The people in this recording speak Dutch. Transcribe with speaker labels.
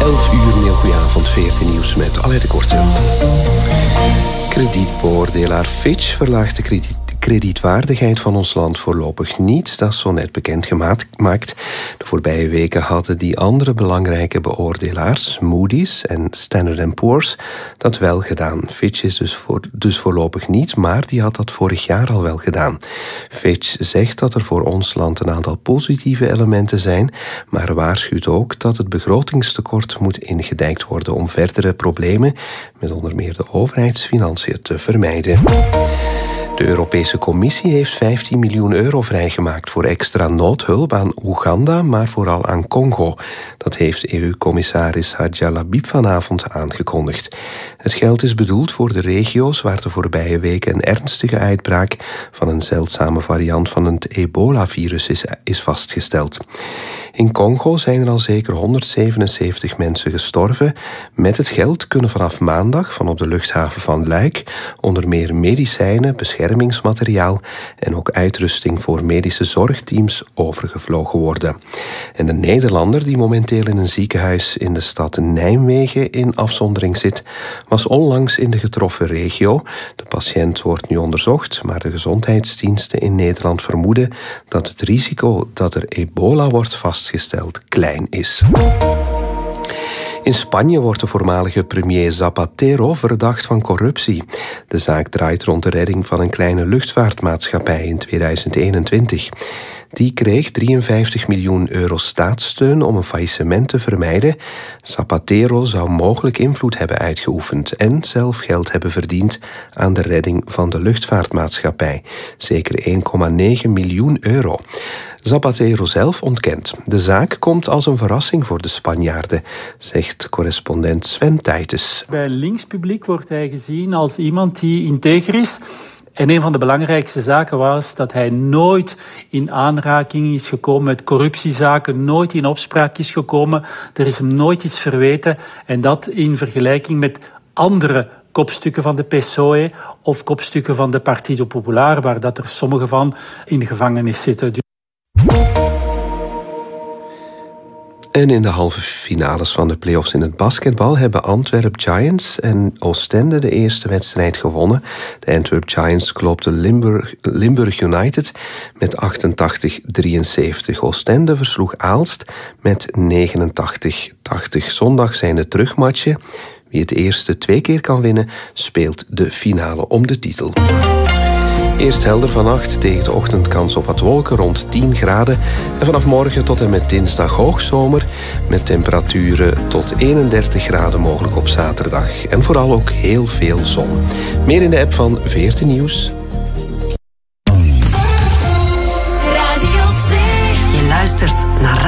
Speaker 1: 11 uur, een heel goede avond, 14 nieuws met Alain de Korte. Kredietbeoordelaar Fitch verlaagt de kredietwaardigheid van ons land voorlopig niet. Dat is zo net bekendgemaakt. De voorbije weken hadden die andere belangrijke beoordelaars, Moody's en Standard & Poor's, dat wel gedaan. Fitch is dus voorlopig niet, maar die had dat vorig jaar al wel gedaan. Fitch zegt dat er voor ons land een aantal positieve elementen zijn, maar waarschuwt ook dat het begrotingstekort moet ingedijkt worden om verdere problemen met onder meer de overheidsfinanciën te vermijden. De Europese Commissie heeft 15 miljoen euro vrijgemaakt voor extra noodhulp aan Oeganda, maar vooral aan Congo. Dat heeft EU-commissaris Hadja Labib vanavond aangekondigd. Het geld is bedoeld voor de regio's waar de voorbije weken een ernstige uitbraak van een zeldzame variant van het ebola-virus is vastgesteld. In Congo zijn er al zeker 177 mensen gestorven. Met het geld kunnen vanaf maandag van op de luchthaven van Luik onder meer medicijnen, beschermingsmateriaal en ook uitrusting voor medische zorgteams overgevlogen worden. En de Nederlander die momenteel in een ziekenhuis in de stad Nijmegen in afzondering zit, was onlangs in de getroffen regio. De patiënt wordt nu onderzocht, maar de gezondheidsdiensten in Nederland vermoeden dat het risico dat er ebola wordt vastgesteld klein is. In Spanje wordt de voormalige premier Zapatero verdacht van corruptie. De zaak draait rond de redding van een kleine luchtvaartmaatschappij in 2021. Die kreeg 53 miljoen euro staatssteun om een faillissement te vermijden. Zapatero zou mogelijk invloed hebben uitgeoefend en zelf geld hebben verdiend aan de redding van de luchtvaartmaatschappij. Zeker 1,9 miljoen euro. Zapatero zelf ontkent. De zaak komt als een verrassing voor de Spanjaarden, zegt correspondent Sven Tijtes.
Speaker 2: Bij links publiek wordt hij gezien als iemand die integer is. En een van de belangrijkste zaken was dat hij nooit in aanraking is gekomen met corruptiezaken, nooit in opspraak is gekomen. Er is hem nooit iets verweten. En dat in vergelijking met andere kopstukken van de PSOE of kopstukken van de Partido Popular, waar dat er sommige van in de gevangenis zitten.
Speaker 1: En in de halve finales van de play-offs in het basketbal hebben Antwerp Giants en Oostende de eerste wedstrijd gewonnen. De Antwerp Giants klopte Limburg United met 88-73. Oostende versloeg Aalst met 89-80. Zondag zijn de terugmatchen. Wie het eerste 2 keer kan winnen, speelt de finale om de titel. Eerst helder vannacht, tegen de ochtend kans op wat wolken rond 10 graden. En vanaf morgen tot en met dinsdag hoogzomer met temperaturen tot 31 graden mogelijk op zaterdag. En vooral ook heel veel zon. Meer in de app van VRT Nieuws.
Speaker 3: Radio 2. Je luistert naar